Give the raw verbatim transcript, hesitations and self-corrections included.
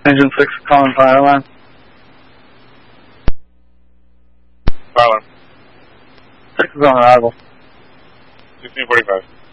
Engine six calling fire alarm. Fire alarm. six is on arrival. sixteen forty-five.